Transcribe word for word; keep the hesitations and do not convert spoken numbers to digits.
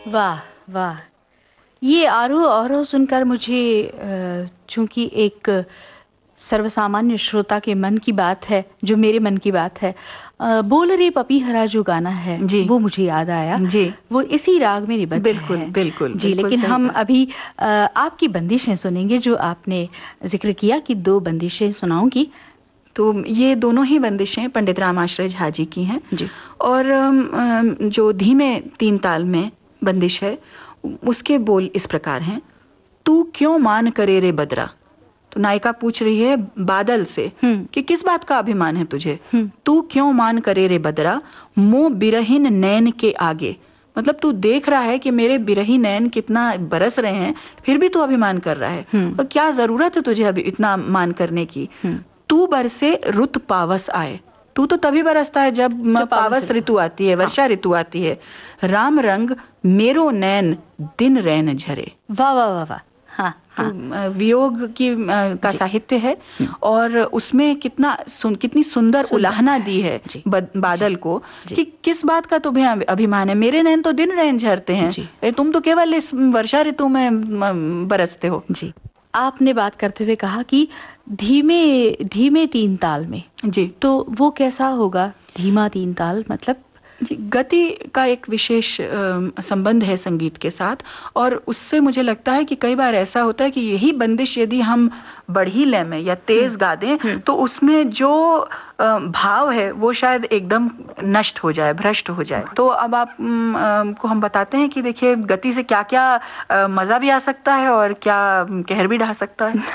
वाह वाह, ये आरोह अवरोह सुनकर मुझे, चूंकि एक सर्वसामान्य श्रोता के मन की बात है, जो मेरे मन की बात है, बोल रे पपीहरा जो गाना है जी, वो मुझे याद आया जी। वो इसी राग में निबद्ध बिल्कुल, है। बिल्कुल जी, बिल्कुल लेकिन हम अभी आपकी बंदिशें सुनेंगे, जो आपने जिक्र किया कि दो बंदिशें सुनाऊंगी। तो ये दोनों ही बंदिशें पंडित रामाश्रय झा जी की हैं जी। और जो धीमे तीन ताल में बंदिश है उसके बोल इस प्रकार हैं। तू क्यों मान करे रे बदरा। तो नायिका पूछ रही है बादल से कि किस बात का अभिमान है तुझे। तू क्यों मान करे रे बदरा, मोह बिरहीन नैन के आगे। मतलब तू देख रहा है कि मेरे बिरही नैन कितना बरस रहे हैं, फिर भी तू अभिमान कर रहा है, और क्या जरूरत है तुझे अभी इतना मान करने की। तू बरसे रुत पावस आए। तू तो तभी बरसता है जब, जब पावस ऋतु आती है, वर्षा ऋतु आती है। राम रंग मेरो नैन दिन रैन झरे। वाह वाह वाह वाह। हाँ, हाँ। तो वियोग की का साहित्य है और उसमें कितना सुन, कितनी सुंदर, सुंदर उलाहना दी है बादल जी, को जी, कि किस बात का तुम्हें अभिमान है, मेरे नैन तो दिन रैन झरते हैं, तुम तो केवल इस वर्षा ऋतु में बरसते हो। जी। आपने बात करते हुए कहा कि धीमे धीमे तीन ताल में। जी। तो वो कैसा होगा धीमा तीन ताल, मतलब? जी, गति का एक विशेष संबंध है संगीत के साथ, और उससे मुझे लगता है कि कई बार ऐसा होता है कि यही बंदिश यदि हम बढ़ी लय में या तेज गा दें तो उसमें जो भाव है वो शायद एकदम नष्ट हो जाए, भ्रष्ट हो जाए। तो अब आप को हम बताते हैं कि देखिए गति से क्या क्या मजा भी आ सकता है और क्या कहर भी ढा सकता है।